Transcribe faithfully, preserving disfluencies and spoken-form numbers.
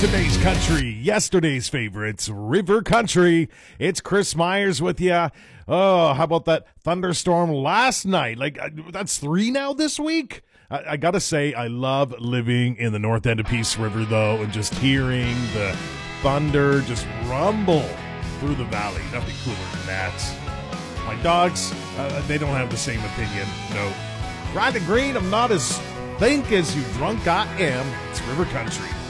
Today's country, yesterday's favorites, River Country. It's Chris Myers with you. Oh, how about that thunderstorm last night? Like, uh, that's three now this week? I, I gotta say, I love living in the north end of Peace River, though, and just hearing the thunder just rumble through the valley. Nothing cooler than that. My dogs, uh, they don't have the same opinion. No. Ride the green, I'm not as think as you drunk I am. It's River Country.